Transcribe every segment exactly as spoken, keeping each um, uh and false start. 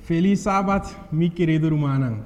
Feliz sábado, mi querido Rumanang.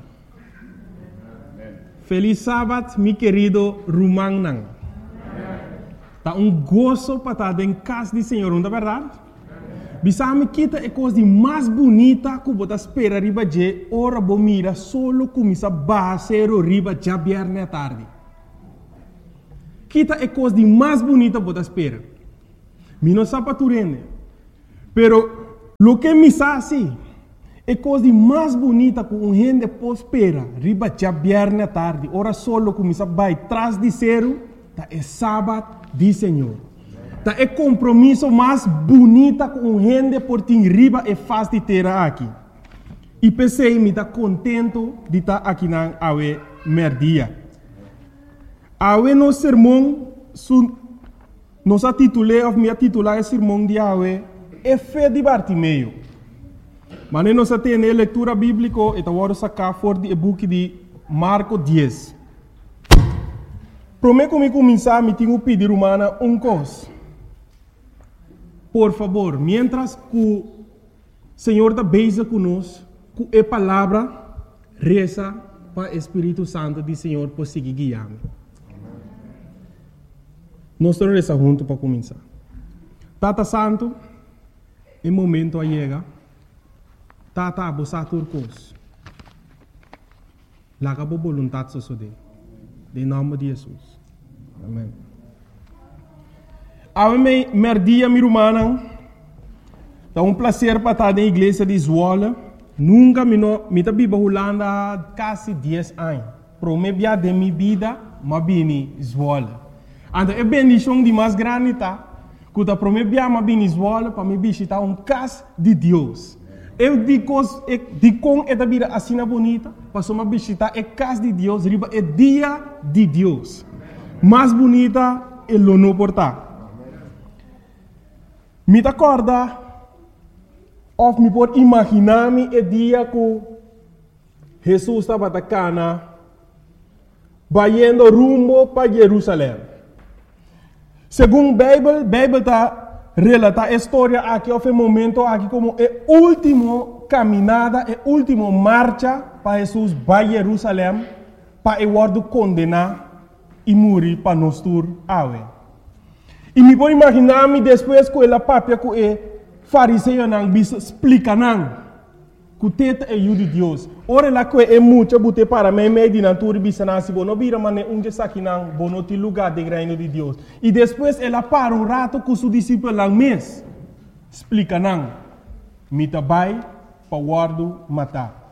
Feliz sábado, mi querido Rumanang. Tá um gozo para estar em casa do Senhor, não é verdade? Bisame kita é coisa mais bonita que você espera riba de hora bo mira solo começa basero riba já viernes à tarde. Kita é coisa mais bonita que você espera. Mi não sabe tu rende. Pero lo que me sabe é coisa mais bonita que um gente pode esperar riba já viernes à tarde. Hora solo começa vai trás de zero, tá é sábado do Senhor. Tá é compromisso mais bonita com um gente por ti riba é fácil de ter aqui. E pensei me tá contento de estar aqui na awe merdia. Awe no sermão su nossa titulei of minha titular é sermão de awe é fé de Bartimeu. Mas nós temos leitura bíblica e agora sacar fora do book de Marcos dez. Prometo que me começar me tenho pedir humana um coisa. Por favor, mientras que o Senhor está beija conosco, que a palavra reza para o Espírito Santo do Senhor por seguir guiando. Nós vamos rezar juntos para começar. Tata Santo, em momento a chega, Tata abosa turcos. Laga bo vontade so de. Em nome de Jesus. Amém. A mim, merdia mi rumana, é um prazer para estar na igreja de Zwolle. Nunca me me tá biba Holanda quase dez anos. Pro me bia de minha vida, ma bini Zwolle. Então é bendição de mais grande tá. Quando pro me bia ma bini Zwolle para me visitar um casa de Deus. Eu digo, digo com esta vida assim bonita, para me visitar a casa de Deus, riba é dia de Deus. Mais bonita é o não portar. Me acorda, ou me pode imaginar-me o dia que Jesus estava na cana, indo rumo para Jerusalém. Segundo a Bíblia, a Bíblia está relata a história aqui, houve um momento aqui como a última caminhada, a última marcha para Jesus para Jerusalém, para o word condenar e morrer para nós todos. E me pode imaginar-me depois que ela papia que o fariseu não explica não que o teta é o de Deus. Ora lá que é muito bote para mim meio de natura bisana se bono vira mane onde saque não bono te lugar de reino de Deus. E depois ela para um rato com seu discípulo lá mês explica não me tabai para guardo matar.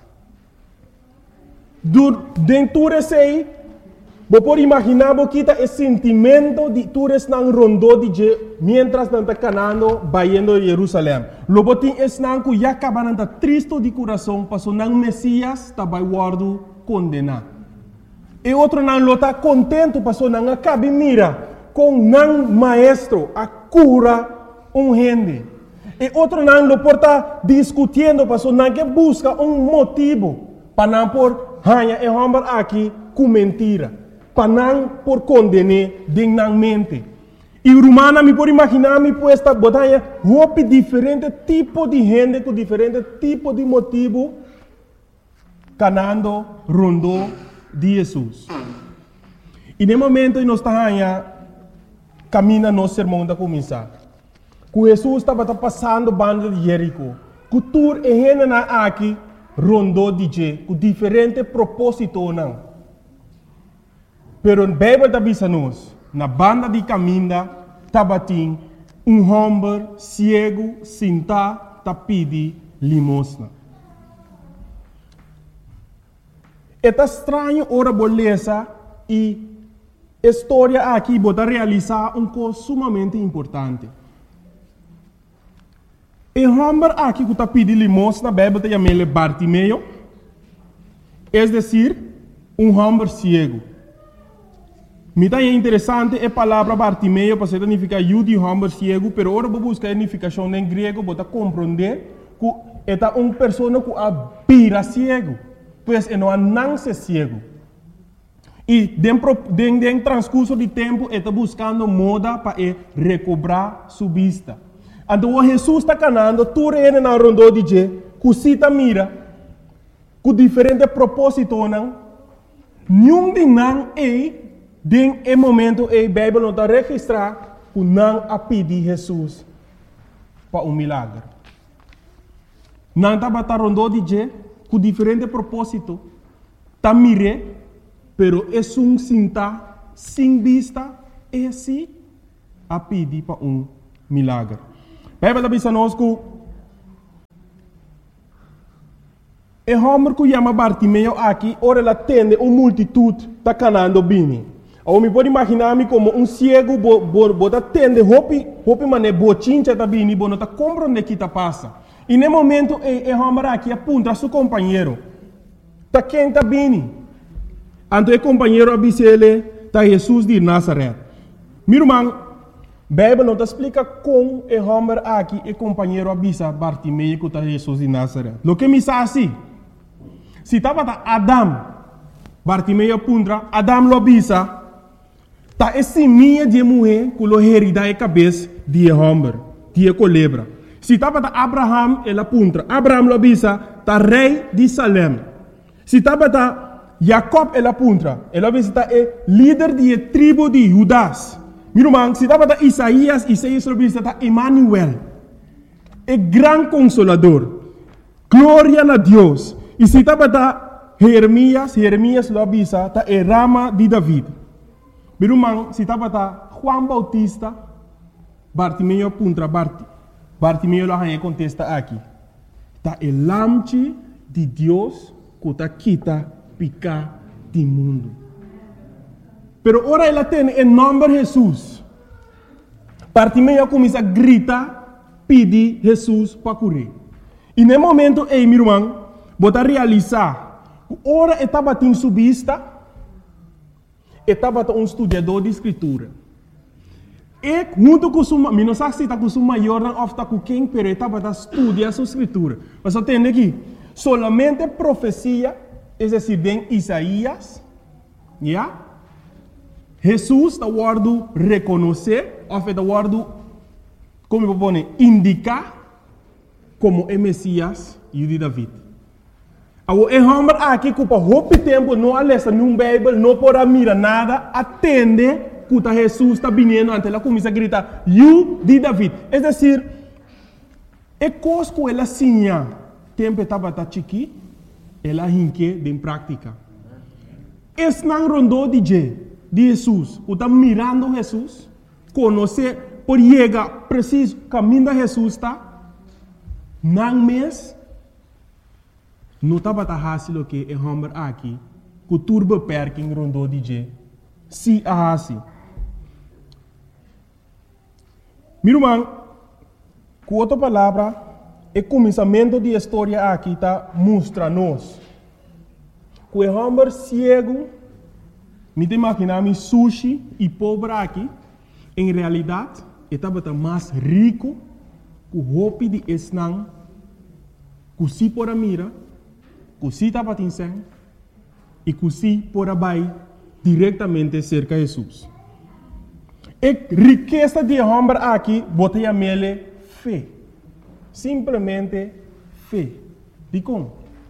Dentro desse Você pode imaginar que o sentimento de todos não rondou de mientras não está canando indo a Jerusalém. Logo tem esse não que já acaba não está triste de coração, passou não Messias está vai guardo condenar. E outro não está contente, passou não acaba mira com não maestro a cura um gente. E outro não lo porta discutindo, passou não que busca um motivo para não por hanha e homem aqui com mentira. Para não por condenar dignamente. E Romana me pode imaginar me puesta botanha roupa diferente tipo de gente com diferente tipo de motivo canando rondo de Jesus. E no momento nós estamos caminha no sermão da começar. Que Jesus estava passando banda de Jerico. Que tur e gente na aqui rondo de je com diferente propósito não. Pero a Bíblia está dizendo na banda de caminho, tabatim, um homem cego, sentado, tá pedi limosna. É estranho ora beleza e a história aqui bota realizar um coisa sumamente importante. O homem aqui que tá pedi limosna, a Bíblia está chamando Bartimeu, é decir, um homem cego. Me é interessante a palavra Bartimeu para significar eu de homem cego, pero agora vou buscar a significação em grego para compreender que é uma pessoa que vira cego, pois é não nasce cego. E dentro do transcurso de tempo está buscando moda para recobrar sua vista. Então Jesus está canando, tudo ele na rondo de que cosita mira, com diferente propósito, não? Nenhum de não é, den é momento é, a Bíblia não está registrar, que não a pedir Jesus para um milagre. Não está batendo de je, com diferente propósito, está mire, pero é um cinta, sem vista, é assim, a pedir para um milagre. A Bíblia está dizendo que e homem que chama Bartimeu aqui, ora ela tende uma multitud está canando bem. Eu me pode imaginar-me como um cego, bota tende, hopi, hopi mané, bochincha está bem, bo não está compreendendo o que está passa. E no momento, e homem aqui aponta a seu companheiro, está quem está bem. Então o companheiro avisa ele, está Jesus de Nazaré. Meu irmão, a Bíblia não explica como o homem aqui, o companheiro avisa Bartimeu que está Jesus de Nazaré. O que me diz assim? Se estava Adam, Bartimeu apunta, Adam lo avisa, está esse minha de mulher que lo herida a cabeça de homem, de culebra. Se estava Abraham, ele apunta, Abraham lo avisa, está rei de Salem. Se estava Jacob, ele apunta, ele avisa, está líder de tribo de Judas. Meu irmão, se estava Isaías, Isaías lo avisa, está Emmanuel, é grande consolador, glória a Deus. E se estava Jeremias, Jeremias lo avisa, está a rama de David. Meu irmão, se estava Juan Bautista, Bartimeu apunta, Bart, Bartimeu lo contesta aqui. Está o lamche de Deus que está quita picar do mundo. Pero ora ela tem o nome de Jesus. Bartimeu começa a gritar, pedir Jesus para curar. E no momento, ei, meu irmão, bota realizar, ora estava em subista, estava um estudador de escritura. E junto com o não sei se está com o maior ou está com quem, mas estava a estudar a escritura. Mas eu tenho aqui, solamente profecia, é decir, em Isaías, yeah? Jesus está guardando reconhecer, ou está guardando, como eu vou pôr, indicar como é Messias e de David. O homem aqui que por muito tempo não alessa num Bíblia, não pode mirar nada, atende que Jesus está vindo, ante ela começa a gritar, you de David. É decir, é coisa que ela sinha, tempo estava chiqui, ela hinque em prática. Esse não rondou de Jesus, que está mirando Jesus, conhecer, por chegar preciso, caminho de Jesus está, não mês, não estava fácil que o homem aqui, que o turbo perking rondou de G. Se a assim. Meu irmão, com outra palavra, o começamento da história aqui está mostra-nos que o homem cego, me imaginar sushi e pobre aqui, em realidade, estava mais rico que o roupa de esnang, que se por a mira, que se estava tinseng, e que se por a bai diretamente cerca de Jesus. A riqueza de homem aqui, bota a mele fé. Simplesmente fé. De como?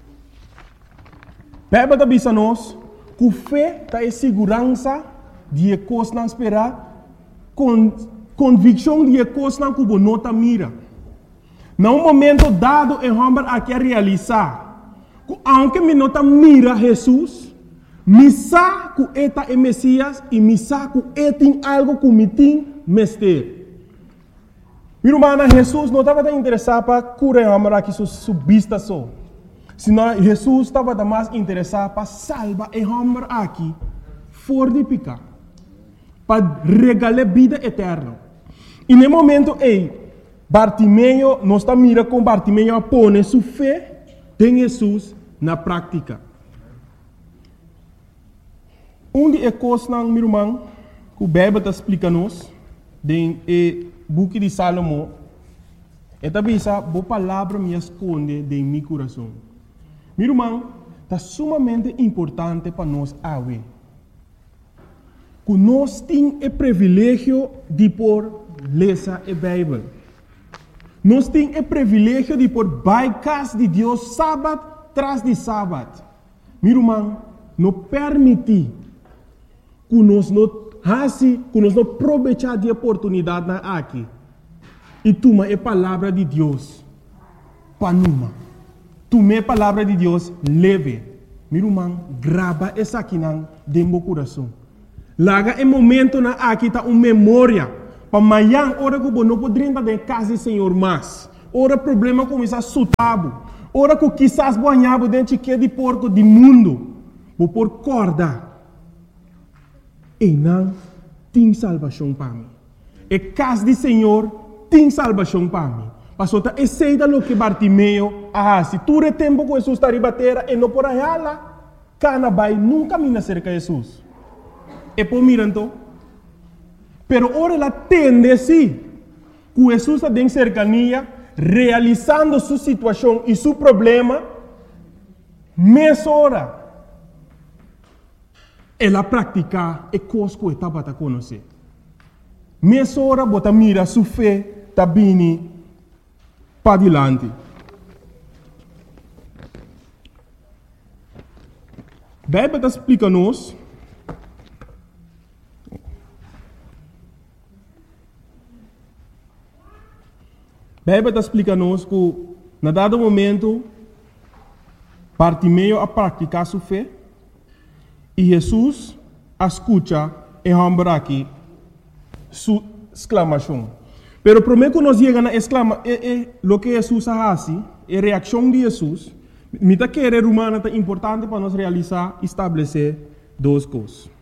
Bíblia está dizendo nós que fé está em segurança de coisas não esperar, com convicção de coisas não que você não está mira. Num momento dado, o homem aqui a realizar, que aunque me não está mira Jesus, me sabe que eta é Messias e me sabe que é tem algo que me tem mestre. Meu irmão, Jesus não estava interessado para curar o homem aqui sua vista só. Senão Jesus estava mais interessado para salvar o homem aqui fora de pecar, para regalar vida eterna. E no momento ei, Bartimeu não está mira com Bartimeu a pôr sua fé em Jesus na prática. Um de coisas, meu irmão, que o Bíblia está explicando-nos, no book de Salomão, é também essa boa palavra me esconde em meu coração. Meu irmão, está sumamente importante para nós hoje. Que nós temos o privilégio de por ler a Bíblia. Nós temos o privilégio de por bypass de Deus sábado tras de sábado. Meu irmão, não permite que nós não façamos, que nós não aproveitar de oportunidade aqui. E toma a palavra de Deus para numa. Toma a palavra de Deus leve. Meu irmão, grava essa aqui dentro do coração. Laga o momento na aqui tá uma memória. Para amanhã, hora que não poderia estar em casa do Senhor mais. Ora problema começa a sutabo. Ora que quizás banhava dentro de porco do mundo. Vou por corda. E não tem salvação para mim. E casa do Senhor tem salvação para mim. Pastor, tá aceita lo que Bartimeu ah, se tu é tempo que Jesus está ribatera e não por aí lá, cana vai nunca mina cerca de Jesus. E por miranto, pero ora ela tende sim, que Jesus está em cercania, realizando sua situação e seu problema, mês hora. Ela pratica e coisa que estava a conhecer. Mês hora, bota mira sua fé, está bem para adiante. A Bíblia explica-nos a Bíblia explica-nos que, na dado momento, Bartimeu a praticar sua fé e Jesus a escuta e rambra aqui sua exclamação. Pero primeiro que nós chegamos a exclamar, é, é, o que Jesus faz, a reação de Jesus, me está querer humana é importante para nós realizar e estabelecer duas coisas.